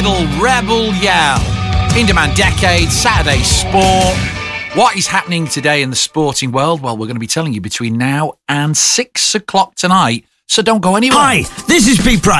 Idol Rebel Yell. In Demand Decade, Saturday Sport. What is happening today in the sporting world? Well, we're going to be telling you between now and 6 o'clock tonight, so don't go anywhere. Hi, this is Pete Price.